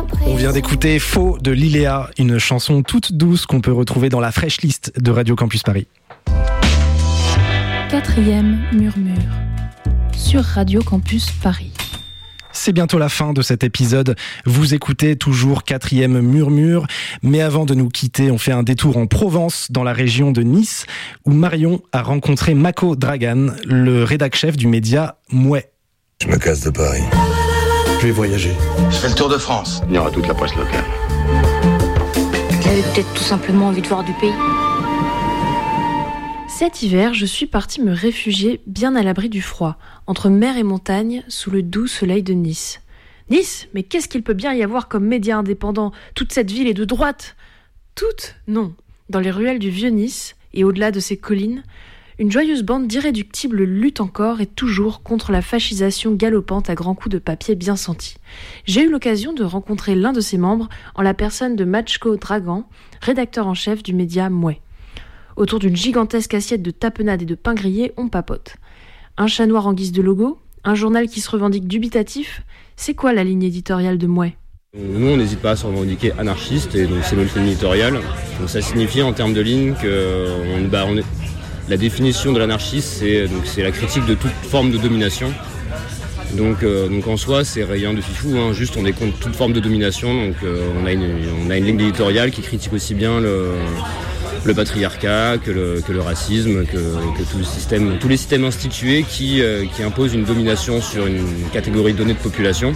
On vient d'écouter Faux de Liléa, une chanson toute douce qu'on peut retrouver dans la fraîche liste de Radio Campus Paris. 4e murmure sur Radio Campus Paris. C'est bientôt la fin de cet épisode. Vous écoutez toujours 4e murmure. Mais avant de nous quitter, on fait un détour en Provence, dans la région de Nice, où Marion a rencontré Mako Dragan, le rédac-chef du média Mouais. Je me casse de Paris. Je vais voyager. Je fais le tour de France. Il y aura toute la presse locale. T'avais peut-être tout simplement envie de voir du pays. Cet hiver, je suis partie me réfugier bien à l'abri du froid, entre mer et montagne, sous le doux soleil de Nice. Nice, mais qu'est-ce qu'il peut bien y avoir comme média indépendant ? Toute cette ville est de droite. Toute ? Non. Dans les ruelles du vieux Nice, et au-delà de ces collines, une joyeuse bande d'irréductibles lutte encore et toujours contre la fascisation galopante à grands coups de papier bien sentis. J'ai eu l'occasion de rencontrer l'un de ses membres en la personne de Mako Dragan, rédacteur en chef du média Mouais. Autour d'une gigantesque assiette de tapenade et de pain grillé, on papote. Un chat noir en guise de logo ? Un journal qui se revendique dubitatif ? C'est quoi la ligne éditoriale de Mouais ? Nous, on n'hésite pas à se revendiquer anarchiste, et donc c'est notre ligne éditoriale. Donc ça signifie en termes de ligne que la définition de l'anarchiste, c'est la critique de toute forme de domination. Donc en soi, c'est rien de fifou, hein. Juste on est contre toute forme de domination. Donc on a une ligne éditoriale qui critique aussi bien le patriarcat, que le racisme, que tous les systèmes institués qui imposent une domination sur une catégorie donnée de population.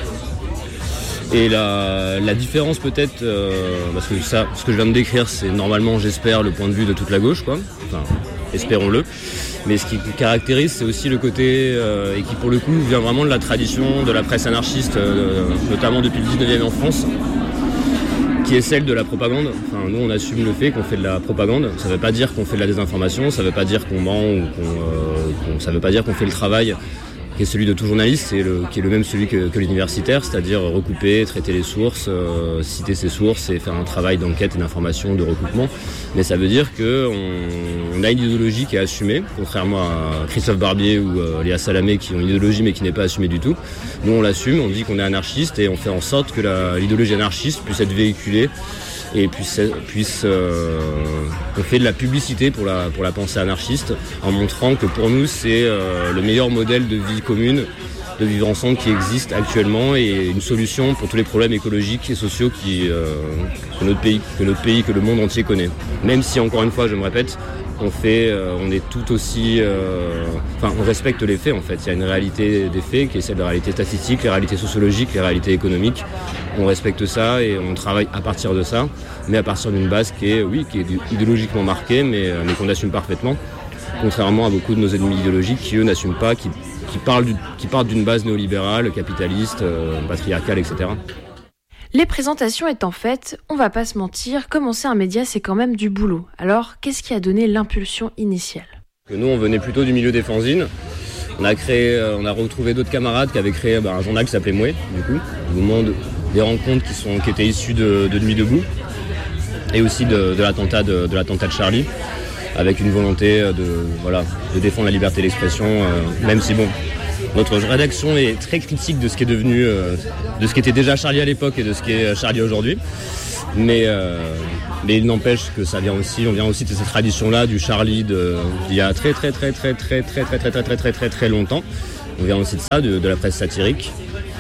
Et la différence peut-être, parce que ça, ce que je viens de décrire, c'est normalement, j'espère, le point de vue de toute la gauche, quoi. Enfin, espérons-le. Mais ce qui caractérise, c'est aussi le côté, et qui pour le coup vient vraiment de la tradition de la presse anarchiste, notamment depuis le 19e en France, qui est celle de la propagande. Enfin, nous, on assume le fait qu'on fait de la propagande. Ça ne veut pas dire qu'on fait de la désinformation, ça ne veut pas dire qu'on ment, ça ne veut pas dire qu'on fait le travail qui est celui de tout journaliste, qui est le même celui que l'universitaire, c'est-à-dire recouper, traiter les sources, citer ses sources et faire un travail d'enquête et d'information, de recoupement. Mais ça veut dire qu'on a une idéologie qui est assumée, contrairement à Christophe Barbier ou Léa Salamé qui ont une idéologie mais qui n'est pas assumée du tout. Nous, on l'assume, on dit qu'on est anarchiste et on fait en sorte que l'idéologie anarchiste puisse être véhiculée et on fait de la publicité pour la pensée anarchiste en montrant que pour nous c'est le meilleur modèle de vie commune, de vivre ensemble qui existe actuellement et une solution pour tous les problèmes écologiques et sociaux que notre pays, que le monde entier connaît. Même si encore une fois, je me répète, on est tout aussi, on respecte les faits en fait. Il y a une réalité des faits qui est celle de la réalité statistique, les réalités sociologiques, les réalités économiques. On respecte ça et on travaille à partir de ça, mais à partir d'une base qui est idéologiquement marquée, mais qu'on assume parfaitement. Contrairement à beaucoup de nos ennemis idéologiques qui eux n'assument pas, qui partent d'une base néolibérale, capitaliste, patriarcale, etc. Les présentations étant faites, on va pas se mentir, commencer un média c'est quand même du boulot. Alors, qu'est-ce qui a donné l'impulsion initiale ? Nous, on venait plutôt du milieu des fanzines. On a retrouvé d'autres camarades qui avaient créé un journal qui s'appelait Mouais, du coup, au moment des rencontres qui étaient issues de Nuit debout et aussi de l'attentat de Charlie, avec une volonté de défendre la liberté d'expression, même si notre rédaction est très critique de ce qui est devenu, de ce qui était déjà Charlie à l'époque et de ce qui est Charlie aujourd'hui. Mais il n'empêche que on vient aussi de cette tradition-là du Charlie d'il y a très très très très très très très très très très très très très longtemps. On vient aussi de ça, de la presse satirique.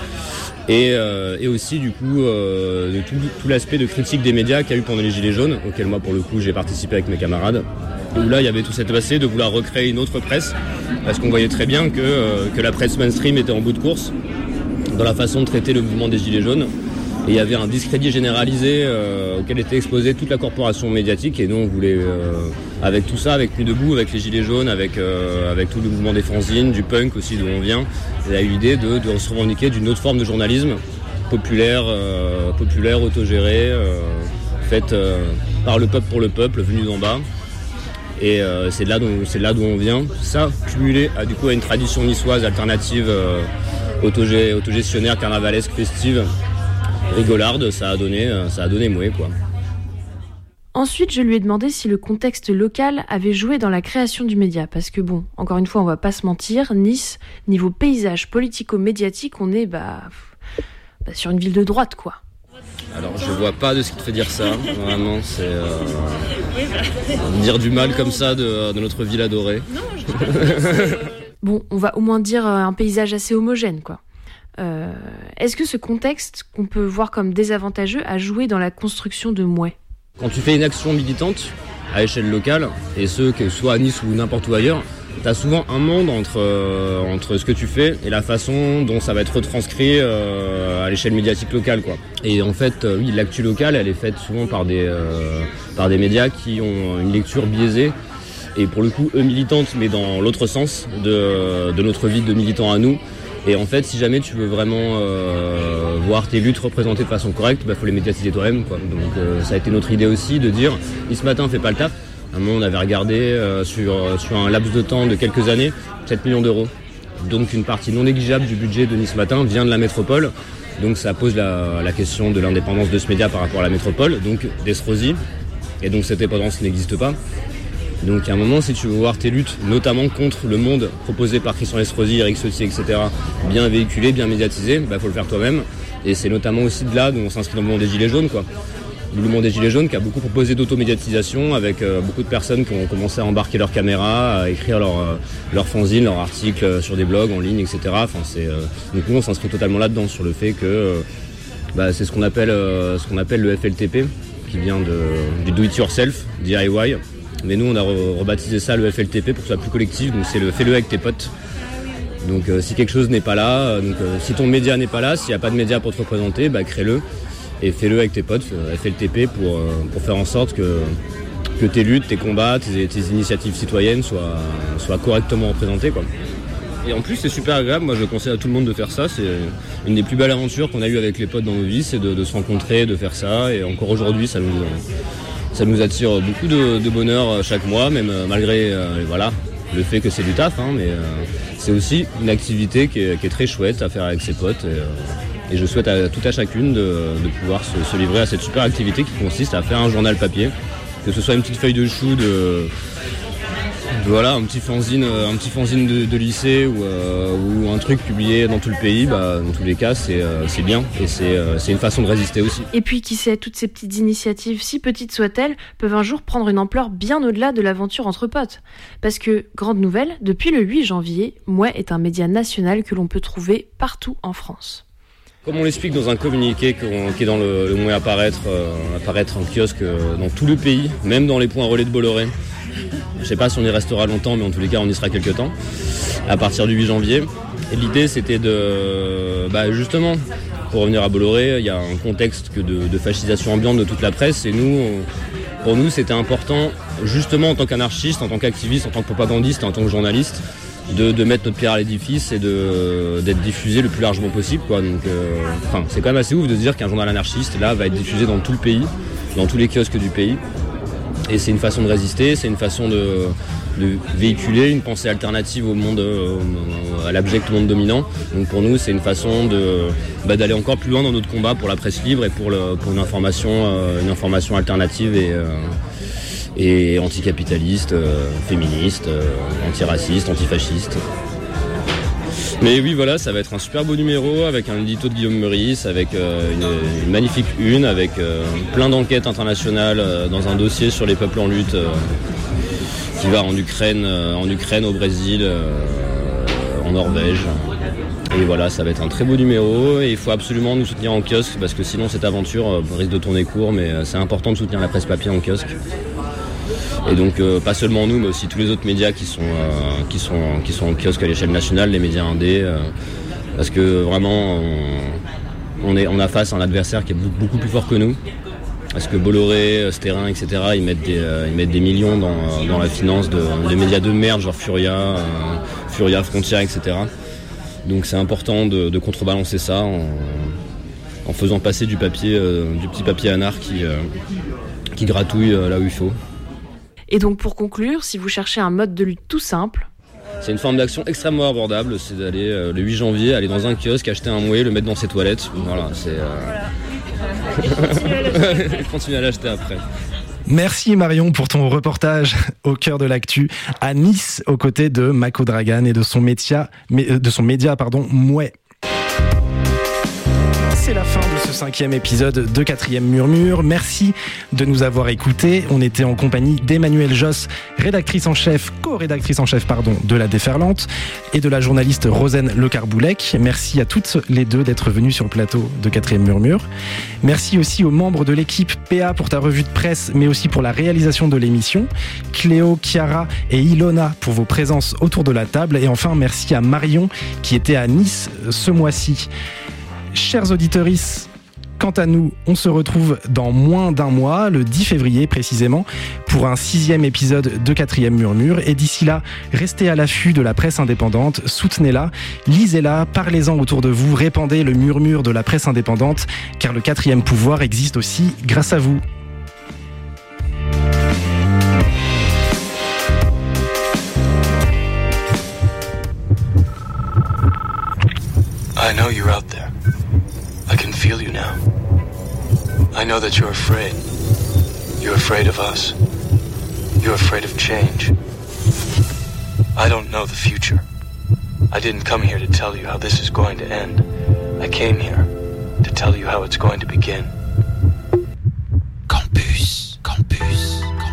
Et aussi du coup de tout l'aspect de critique des médias qu'il y a eu pendant les Gilets jaunes, auquel moi pour le coup j'ai participé avec mes camarades. Où là il y avait tout cet aspect de vouloir recréer une autre presse, parce qu'on voyait très bien que la presse mainstream était en bout de course dans la façon de traiter le mouvement des Gilets jaunes. Et il y avait un discrédit généralisé auquel était exposée toute la corporation médiatique. Et nous, on voulait, avec tout ça, avec Nuit debout, avec les Gilets jaunes, avec tout le mouvement des fanzines, du punk aussi, d'où on vient, il y a eu l'idée de se revendiquer d'une autre forme de journalisme populaire, autogéré, faite par le peuple pour le peuple, venu d'en bas. Et c'est là d'où on vient. Ça, cumulé à une tradition niçoise alternative, autogestionnaire, carnavalesque, festive, rigolarde, ça a donné Mouais, quoi. Ensuite, je lui ai demandé si le contexte local avait joué dans la création du média. Parce que encore une fois, on va pas se mentir, Nice, niveau paysage politico-médiatique, on est sur une ville de droite, quoi. Alors je vois pas de ce qui te fait dire ça, vraiment c'est dire du mal comme ça de notre ville adorée. Bon, on va au moins dire un paysage assez homogène, quoi. Est-ce que ce contexte, qu'on peut voir comme désavantageux, a joué dans la construction de Mouais ? Quand tu fais une action militante à échelle locale, et ce que soit à Nice ou n'importe où ailleurs, t'as souvent un monde entre ce que tu fais et la façon dont ça va être retranscrit à l'échelle médiatique locale, quoi. Et en fait, oui, l'actu locale, elle est faite souvent par des médias qui ont une lecture biaisée. Et pour le coup, eux militantes, mais dans l'autre sens de notre vie de militants à nous. Et en fait, si jamais tu veux vraiment voir tes luttes représentées de façon correcte, faut les médiatiser toi-même, quoi. Donc ça a été notre idée aussi de dire, Nice Matin fait pas le taf. À un moment, on avait regardé sur un laps de temps de quelques années, 7 millions d'euros. Donc une partie non négligeable du budget de Nice Matin vient de la métropole. Donc ça pose la question de l'indépendance de ce média par rapport à la métropole, donc d'Estrosi. Et donc cette dépendance n'existe pas. Donc à un moment, si tu veux voir tes luttes, notamment contre le monde proposé par Christian Estrosi, Eric Ciotti, etc., bien véhiculé, bien médiatisé, faut le faire toi-même. Et c'est notamment aussi de là dont on s'inscrit dans le mouvement des Gilets jaunes, quoi. Le mouvement des Gilets jaunes qui a beaucoup proposé d'automédiatisation avec beaucoup de personnes qui ont commencé à embarquer leurs caméras, à écrire leurs fanzines, leurs articles sur des blogs en ligne, etc. Donc nous, on s'inscrit totalement là-dedans sur le fait que c'est ce qu'on appelle le FLTP, qui vient du do it yourself, DIY. Mais nous, on a rebaptisé ça le FLTP pour que ce soit plus collectif, donc c'est le fais-le avec tes potes. Donc si quelque chose n'est pas là, si ton média n'est pas là, s'il n'y a pas de média pour te représenter, crée-le et fais-le avec tes potes, FLTP, pour faire en sorte que tes luttes, tes combats, tes initiatives citoyennes soient correctement représentées, quoi. Et en plus, c'est super agréable. Moi, je conseille à tout le monde de faire ça. C'est une des plus belles aventures qu'on a eues avec les potes dans nos vies, c'est de se rencontrer, de faire ça. Et encore aujourd'hui, ça nous attire beaucoup de bonheur chaque mois, même malgré le fait que c'est du taf, mais c'est aussi une activité qui est très chouette à faire avec ses potes. Et je souhaite à tout à chacune de pouvoir se livrer à cette super activité qui consiste à faire un journal papier, que ce soit une petite feuille de chou un petit fanzine de lycée ou un truc publié dans tout le pays, dans tous les cas c'est bien et c'est une façon de résister aussi. Et puis qui sait, toutes ces petites initiatives, si petites soient-elles, peuvent un jour prendre une ampleur bien au-delà de l'aventure entre potes. Parce que, grande nouvelle, depuis le 8 janvier, Mouais est un média national que l'on peut trouver partout en France. Comme on l'explique dans un communiqué qui est dans le Mouais apparaître en kiosque dans tout le pays, même dans les points relais de Bolloré. Je sais pas si on y restera longtemps, mais en tous les cas on y sera quelques temps, à partir du 8 janvier. Et l'idée c'était justement, pour revenir à Bolloré, il y a un contexte de fascisation ambiante de toute la presse, et pour nous c'était important, justement en tant qu'anarchiste, en tant qu'activiste, en tant que propagandiste, en tant que journaliste, de mettre notre pierre à l'édifice et d'être diffusé le plus largement possible, quoi. Donc c'est quand même assez ouf de se dire qu'un journal anarchiste là va être diffusé dans tout le pays, dans tous les kiosques du pays. Et c'est une façon de résister, c'est une façon de véhiculer une pensée alternative au monde, à l'abject monde dominant. Donc pour nous, c'est une façon d'aller encore plus loin dans notre combat pour la presse libre et pour une information alternative et anticapitaliste, féministe, antiraciste, antifasciste. Mais oui, voilà, ça va être un super beau numéro avec un édito de Guillaume Meurice, avec une magnifique une, avec plein d'enquêtes internationales dans un dossier sur les peuples en lutte qui va en Ukraine, au Brésil, en Norvège. Et voilà, ça va être un très beau numéro et il faut absolument nous soutenir en kiosque parce que sinon cette aventure risque de tourner court, mais c'est important de soutenir la presse papier en kiosque. Et donc pas seulement nous, mais aussi tous les autres médias qui sont en kiosque à l'échelle nationale, les médias indés, parce que vraiment on a face à un adversaire qui est beaucoup plus fort que nous. Parce que Bolloré, Sterrin, etc., ils mettent des millions dans la finance de médias de merde, genre Furia, Frontières, etc. Donc c'est important de contrebalancer ça en faisant passer du petit papier anard qui gratouille là où il faut. Et donc pour conclure, si vous cherchez un mode de lutte tout simple, c'est une forme d'action extrêmement abordable, c'est d'aller le 8 janvier, aller dans un kiosque, acheter un Mouais, le mettre dans ses toilettes. Voilà, c'est... Continuer à l'acheter après. Merci Marion pour ton reportage au cœur de l'actu à Nice, aux côtés de Mako Dragan et de son média Mouais. C'est la fin de ce 5e épisode de 4e Murmure. Merci de nous avoir écoutés. On était en compagnie d'Emmanuelle Josse, co-rédactrice en chef de La Déferlante, et de la journaliste Rosen Lecarboulec. Merci à toutes les deux d'être venues sur le plateau de 4e Murmure. Merci aussi aux membres de l'équipe PA pour ta revue de presse, mais aussi pour la réalisation de l'émission. Cléo, Chiara et Ilona pour vos présences autour de la table. Et enfin, merci à Marion qui était à Nice ce mois-ci. Chers auditorices, quant à nous, on se retrouve dans moins d'un mois, le 10 février précisément, pour un 6e épisode de 4e Murmure. Et d'ici là, restez à l'affût de la presse indépendante, soutenez-la, lisez-la, parlez-en autour de vous, répandez le murmure de la presse indépendante, car le 4e pouvoir existe aussi grâce à vous. I know you're out there. I can feel you now. I know that you're afraid. You're afraid of us. You're afraid of change. I don't know the future. I didn't come here to tell you how this is going to end. I came here to tell you how it's going to begin.